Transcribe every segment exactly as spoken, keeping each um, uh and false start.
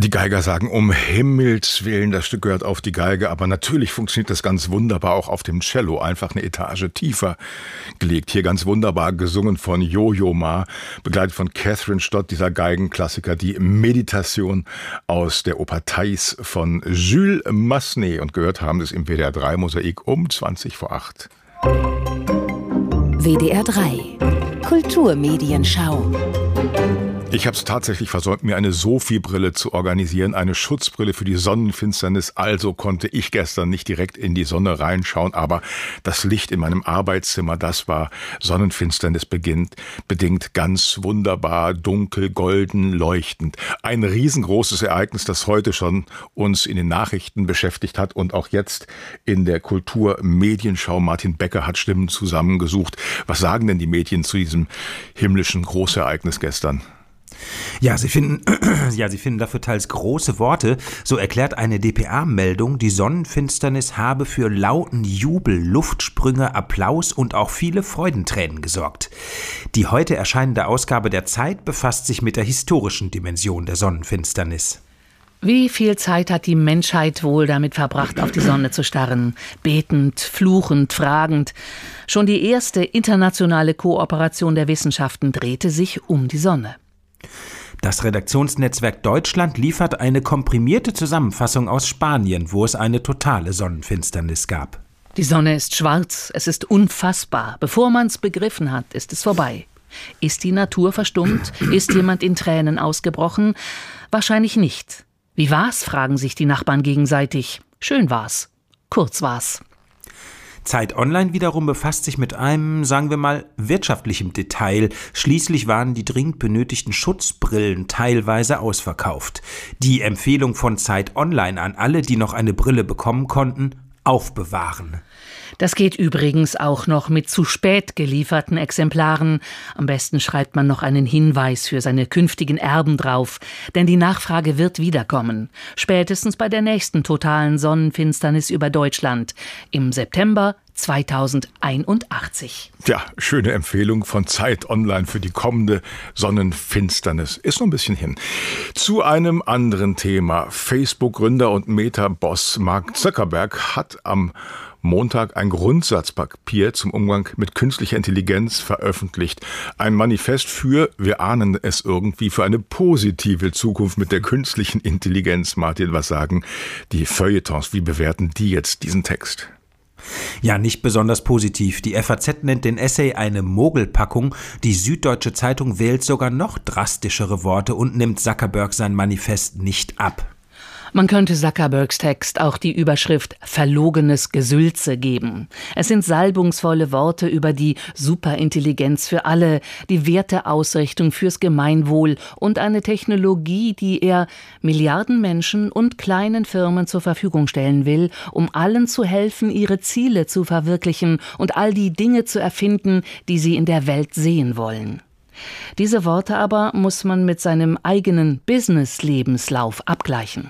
Die Geiger sagen, um Himmels Willen, das Stück gehört auf die Geige, aber natürlich funktioniert das ganz wunderbar auch auf dem Cello, einfach eine Etage tiefer gelegt. Hier ganz wunderbar gesungen von Yo-Yo Ma, begleitet von Catherine Stott, dieser Geigenklassiker, die Meditation aus der Oper Thais von Jules Massenet. Und gehört haben Sie es im W D R drei Mosaik um zwanzig vor acht. W D R drei Kulturmedienschau. Ich habe es tatsächlich versäumt, mir eine Sophie-Brille zu organisieren, eine Schutzbrille für die Sonnenfinsternis. Also konnte ich gestern nicht direkt in die Sonne reinschauen, aber das Licht in meinem Arbeitszimmer, das war Sonnenfinsternis beginnt, bedingt ganz wunderbar, dunkel, golden, leuchtend. Ein riesengroßes Ereignis, das heute schon uns in den Nachrichten beschäftigt hat und auch jetzt in der Kulturmedienschau. Martin Becker hat Stimmen zusammengesucht. Was sagen denn die Medien zu diesem himmlischen Großereignis gestern? Ja, sie finden, ja, sie finden dafür teils große Worte. So erklärt eine D P A-Meldung, die Sonnenfinsternis habe für lauten Jubel, Luftsprünge, Applaus und auch viele Freudentränen gesorgt. Die heute erscheinende Ausgabe der Zeit befasst sich mit der historischen Dimension der Sonnenfinsternis. Wie viel Zeit hat die Menschheit wohl damit verbracht, auf die Sonne zu starren? Betend, fluchend, fragend. Schon die erste internationale Kooperation der Wissenschaften drehte sich um die Sonne. Das Redaktionsnetzwerk Deutschland liefert eine komprimierte Zusammenfassung aus Spanien, wo es eine totale Sonnenfinsternis gab. Die Sonne ist schwarz, es ist unfassbar. Bevor man es begriffen hat, ist es vorbei. Ist die Natur verstummt? Ist jemand in Tränen ausgebrochen? Wahrscheinlich nicht. Wie war's, fragen sich die Nachbarn gegenseitig. Schön war's. Kurz war's. Zeit Online wiederum befasst sich mit einem, sagen wir mal, wirtschaftlichem Detail. Schließlich waren die dringend benötigten Schutzbrillen teilweise ausverkauft. Die Empfehlung von Zeit Online an alle, die noch eine Brille bekommen konnten: aufbewahren. Das geht übrigens auch noch mit zu spät gelieferten Exemplaren. Am besten schreibt man noch einen Hinweis für seine künftigen Erben drauf, denn die Nachfrage wird wiederkommen. Spätestens bei der nächsten totalen Sonnenfinsternis über Deutschland im September zweitausendeinundachtzig. Ja, schöne Empfehlung von Zeit Online für die kommende Sonnenfinsternis. Ist noch ein bisschen hin. Zu einem anderen Thema. Facebook-Gründer und Meta-Boss Mark Zuckerberg hat am Montag ein Grundsatzpapier zum Umgang mit künstlicher Intelligenz veröffentlicht. Ein Manifest für, wir ahnen es irgendwie, für eine positive Zukunft mit der künstlichen Intelligenz. Martin, was sagen die Feuilletons? Wie bewerten die jetzt diesen Text? Ja, nicht besonders positiv. Die F A Z nennt den Essay eine Mogelpackung. Die Süddeutsche Zeitung wählt sogar noch drastischere Worte und nimmt Zuckerberg sein Manifest nicht ab. Man könnte Zuckerbergs Text auch die Überschrift »Verlogenes Gesülze« geben. Es sind salbungsvolle Worte über die Superintelligenz für alle, die Werteausrichtung fürs Gemeinwohl und eine Technologie, die er Milliarden Menschen und kleinen Firmen zur Verfügung stellen will, um allen zu helfen, ihre Ziele zu verwirklichen und all die Dinge zu erfinden, die sie in der Welt sehen wollen. Diese Worte aber muss man mit seinem eigenen Business-Lebenslauf abgleichen.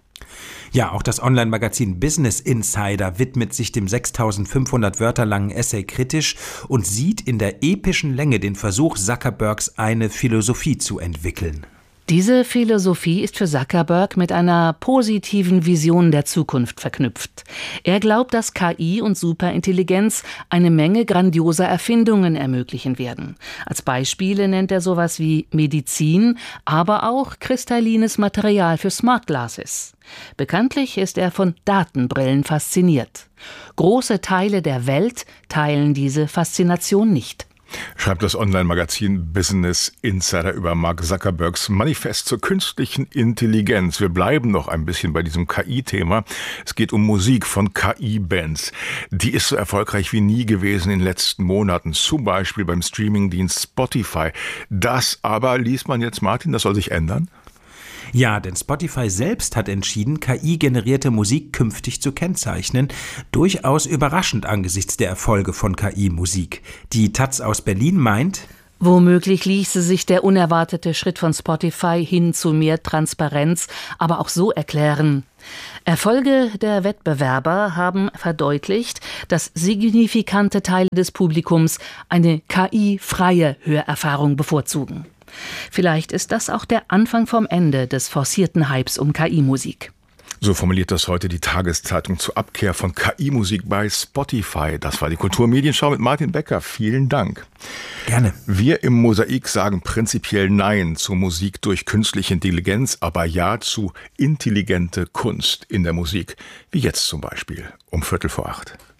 Ja, auch das Online-Magazin Business Insider widmet sich dem sechstausendfünfhundert Wörter langen Essay kritisch und sieht in der epischen Länge den Versuch Zuckerbergs, eine Philosophie zu entwickeln. Diese Philosophie ist für Zuckerberg mit einer positiven Vision der Zukunft verknüpft. Er glaubt, dass K I und Superintelligenz eine Menge grandioser Erfindungen ermöglichen werden. Als Beispiele nennt er sowas wie Medizin, aber auch kristallines Material für Smart Glasses. Bekanntlich ist er von Datenbrillen fasziniert. Große Teile der Welt teilen diese Faszination nicht. Schreibt das Online-Magazin Business Insider über Mark Zuckerbergs Manifest zur künstlichen Intelligenz. Wir bleiben noch ein bisschen bei diesem K I-Thema. Es geht um Musik von K I-Bands. Die ist so erfolgreich wie nie gewesen in den letzten Monaten, zum Beispiel beim Streamingdienst Spotify. Das aber, liest man jetzt, Martin, das soll sich ändern? Ja, denn Spotify selbst hat entschieden, K I-generierte Musik künftig zu kennzeichnen. Durchaus überraschend angesichts der Erfolge von K I-Musik. Die Taz aus Berlin meint: Womöglich ließe sich der unerwartete Schritt von Spotify hin zu mehr Transparenz aber auch so erklären. Erfolge der Wettbewerber haben verdeutlicht, dass signifikante Teile des Publikums eine K I-freie Hörerfahrung bevorzugen. Vielleicht ist das auch der Anfang vom Ende des forcierten Hypes um K I-Musik. So formuliert das heute die Tageszeitung zur Abkehr von K I-Musik bei Spotify. Das war die Kulturmedienschau mit Martin Becker. Vielen Dank. Gerne. Wir im Mosaik sagen prinzipiell Nein zur Musik durch künstliche Intelligenz, aber Ja zu intelligente Kunst in der Musik. Wie jetzt zum Beispiel um Viertel vor acht.